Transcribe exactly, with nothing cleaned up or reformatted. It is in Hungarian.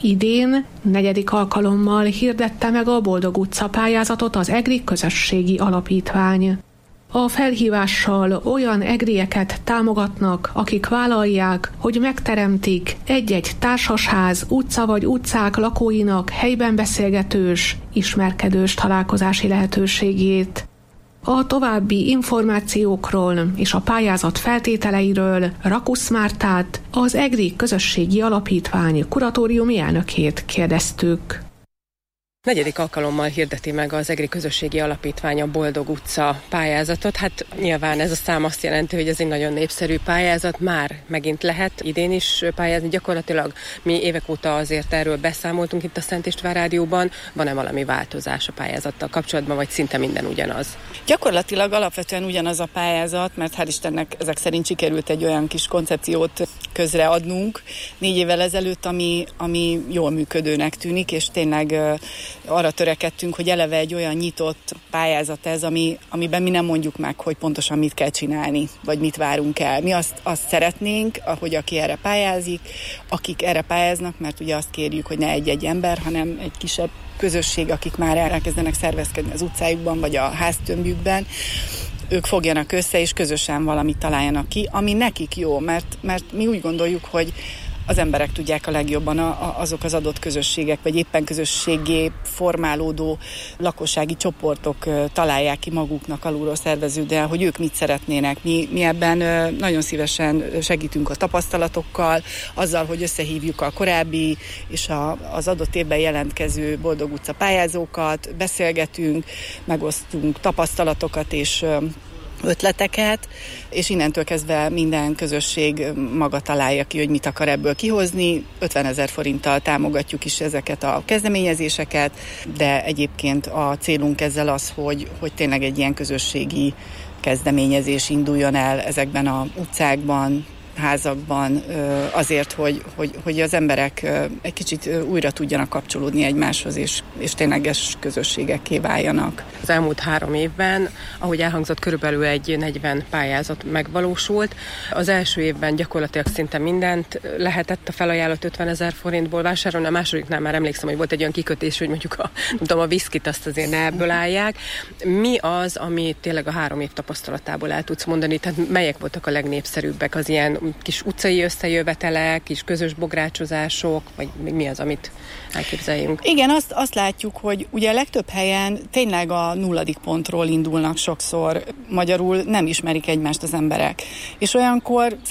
Idén negyedik alkalommal hirdette meg a Boldog utca pályázatot az EGRI Közösségi Alapítvány. A felhívással olyan egrieket támogatnak, akik vállalják, hogy megteremtik egy-egy társasház, utca vagy utcák lakóinak helyben beszélgetős, ismerkedős találkozási lehetőségét. A további információkról és a pályázat feltételeiről Rakusz Mártát, az EGRI Közösségi Alapítvány kuratóriumi elnökét kérdeztük. Negyedik alkalommal hirdeti meg az EGRI Közösségi Alapítvány a Boldog utca pályázatot. Hát nyilván ez a szám azt jelenti, hogy ez egy nagyon népszerű pályázat. Már megint lehet idén is pályázni. Gyakorlatilag mi évek óta azért erről beszámoltunk itt a Szent István Rádióban. Van-e valami változás a pályázattal kapcsolatban, vagy szinte minden ugyanaz? Gyakorlatilag alapvetően ugyanaz a pályázat, mert hál' Istennek ezek szerint sikerült egy olyan kis koncepciót közreadnunk négy évvel ezelőtt, ami, ami jól működőnek tűnik, és tényleg arra törekedtünk, hogy eleve egy olyan nyitott pályázat ez, ami, amiben mi nem mondjuk meg, hogy pontosan mit kell csinálni, vagy mit várunk el. Mi azt, azt szeretnénk, hogy aki erre pályázik, akik erre pályáznak, mert ugye azt kérjük, hogy ne egy-egy ember, hanem egy kisebb közösség, akik már elkezdenek szervezkedni az utcájukban, vagy a háztömbjükben, ők fogjanak össze, és közösen valamit találjanak ki, ami nekik jó, mert, mert mi úgy gondoljuk, hogy az emberek tudják a legjobban a, a, azok az adott közösségek, vagy éppen közösségé formálódó lakossági csoportok uh, találják ki maguknak alulról szerveződően, hogy ők mit szeretnének. Mi, mi ebben uh, nagyon szívesen segítünk a tapasztalatokkal, azzal, hogy összehívjuk a korábbi és a, az adott évben jelentkező Boldog utca pályázókat, beszélgetünk, megosztunk tapasztalatokat és uh, ötleteket, és innentől kezdve minden közösség maga találja ki, hogy mit akar ebből kihozni. ötvenezer forinttal támogatjuk is ezeket a kezdeményezéseket, de egyébként a célunk ezzel az, hogy, hogy tényleg egy ilyen közösségi kezdeményezés induljon el ezekben az utcákban, házakban, azért, hogy, hogy, hogy az emberek egy kicsit újra tudjanak kapcsolódni egymáshoz, és, és tényleges közösségekké váljanak. Az elmúlt három évben, ahogy elhangzott, körülbelül egy negyven pályázat megvalósult. Az első évben gyakorlatilag szinte mindent lehetett a felajánlott ötvenezer forintból vásárolni, a másodiknál már emlékszem, hogy volt egy olyan kikötés, hogy mondjuk a, nem tudom, a viszkit azt azért ne ebből állják. Mi az, ami tényleg a három év tapasztalatából el tudsz mondani? Tehát melyek voltak a legnépszerűbbek, az ilyen kis utcai összejövetelek, kis közös bográcsozások, vagy mi az, amit elképzeljünk? Igen, azt, azt látjuk, hogy ugye a legtöbb helyen tényleg a nulladik pontról indulnak sokszor, magyarul nem ismerik egymást az emberek. És olyankor